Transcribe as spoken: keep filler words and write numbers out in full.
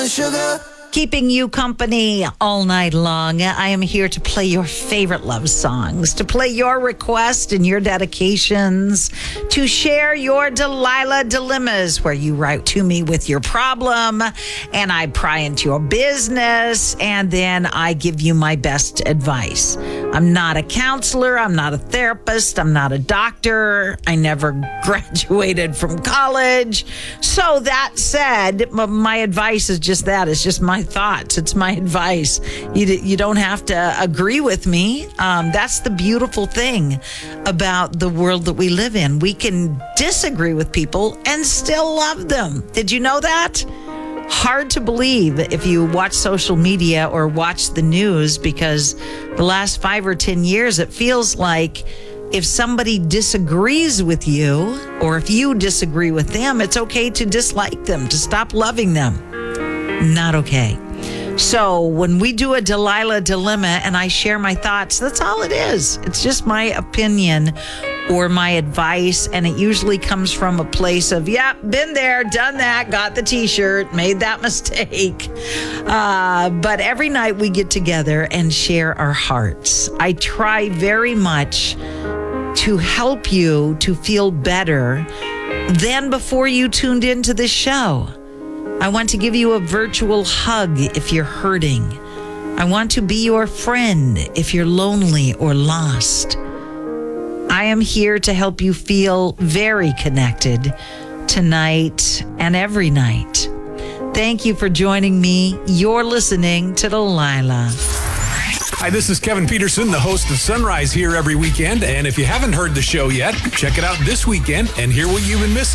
Sugar. Keeping you company all night long. I am here to play your favorite love songs, to play your requests and your dedications, to share your Delilah dilemmas, where you write to me with your problem and I pry into your business and then I give you my best advice. I'm not a counselor. I'm not a therapist. I'm not a doctor. I never graduated from college. So that said, my advice is just that. It's just my thoughts. It's my advice. You, you don't have to agree with me. Um, that's the beautiful thing about the world that we live in. We can disagree with people and still love them. Did you know that? Hard to believe if you watch social media or watch the news, because the last five or ten years, it feels like if somebody disagrees with you or if you disagree with them, it's okay to dislike them, to stop loving them. Not okay. So when we do a Delilah dilemma and I share my thoughts, that's all it is. It's just my opinion or my advice, and it usually comes from a place of, yeah, been there, done that, got the t-shirt, made that mistake. Uh, but every night we get together and share our hearts. I try very much to help you to feel better than before you tuned into this show. I want to give you a virtual hug if you're hurting. I want to be your friend if you're lonely or lost. I am here to help you feel very connected tonight and every night. Thank you for joining me. You're listening to Delilah. Hi, this is Kevin Peterson, the host of Sunrise here every weekend. And if you haven't heard the show yet, check it out this weekend and hear what you've been missing.